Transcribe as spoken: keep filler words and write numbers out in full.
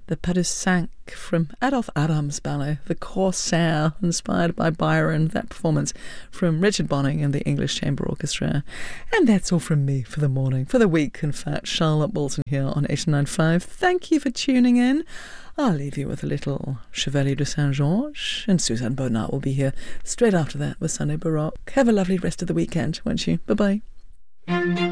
the Pas de Cinq from Adolphe Adams' ballet, The Corsair, inspired by Byron, that performance from Richard Bonning and the English Chamber Orchestra. And that's all from me for the morning, for the week, in fact. Charlotte Bolton here on eighty-nine point five. Thank you for tuning in. I'll leave you with a little Chevalier de Saint-Georges, and Suzanne Bernard will be here straight after that with Sunday Baroque. Have a lovely rest of the weekend, won't you? Bye-bye.